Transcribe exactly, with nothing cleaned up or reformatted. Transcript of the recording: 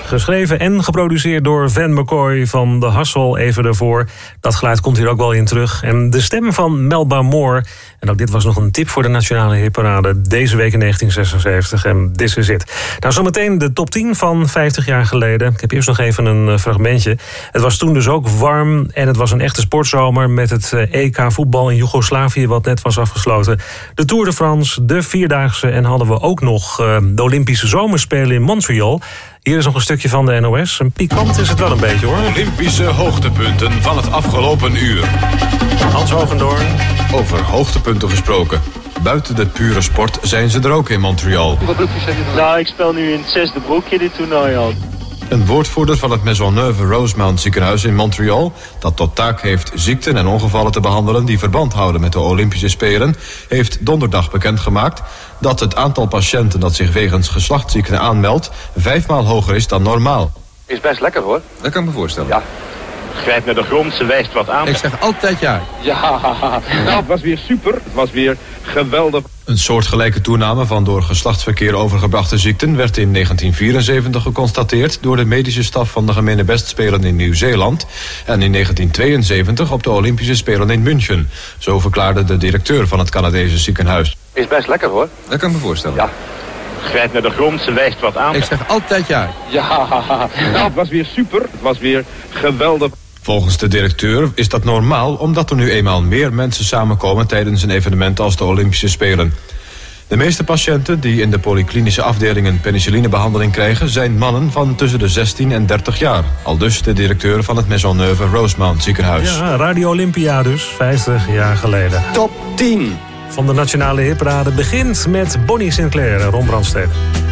Geschreven en geproduceerd door Van McCoy van de Hassel even ervoor. Dat geluid komt hier ook wel in terug. En de stem van Melba Moore. En ook dit was nog een tip voor de Nationale Hitparade deze week in negentien zesenzeventig. En this is it. Nou, zometeen de top tien van vijftig jaar geleden. Ik heb eerst nog even een fragmentje. Het was toen dus ook warm en het was een echte sportzomer met het E K voetbal in Joegoslavië wat net was afgesloten. De Tour de France, de Vierdaagse en hadden we ook nog de Olympische Zomerspelen in Montreal. Hier is nog een stukje van de N O S. Een pikant is het wel een beetje, hoor. Olympische hoogtepunten van het afgelopen uur. Hans Hogendoorn. Over hoogtepunten gesproken. Buiten de pure sport zijn ze er ook in Montreal. Nou, ik speel nu in het zesde broekje dit toernooi al. Een woordvoerder van het Maisonneuve-Rosemount ziekenhuis in Montreal, dat tot taak heeft ziekten en ongevallen te behandelen die verband houden met de Olympische Spelen, heeft donderdag bekendgemaakt dat het aantal patiënten dat zich wegens geslachtsziekten aanmeldt vijfmaal hoger is dan normaal. Is best lekker, hoor. Dat kan ik me voorstellen. Ja. Grijpt naar de grond, ze wijst wat aan. Ik zeg altijd ja. Ja, nou, het was weer super. Het was weer geweldig. Een soortgelijke toename van door geslachtsverkeer overgebrachte ziekten werd in negentien vierenzeventig geconstateerd door de medische staf van de Gemenebestspelen in Nieuw-Zeeland en in negentien tweeënzeventig op de Olympische Spelen in München. Zo verklaarde de directeur van het Canadese ziekenhuis. Is best lekker, hoor. Dat kan ik me voorstellen. Ja. Grijpt naar de grond, ze wijst wat aan. Ik zeg altijd ja. Ja, nou, het was weer super. Het was weer geweldig. Volgens de directeur is dat normaal omdat er nu eenmaal meer mensen samenkomen tijdens een evenement als de Olympische Spelen. De meeste patiënten die in de polyklinische afdelingen penicillinebehandeling krijgen zijn mannen van tussen de zestien en dertig jaar. Aldus de directeur van het Maisonneuve-Rosemount ziekenhuis. Ja, Radio Olympia dus, vijftig jaar geleden. Top tien van de Nationale Hitparade begint met Bonnie Sinclair en Ron Brandstede.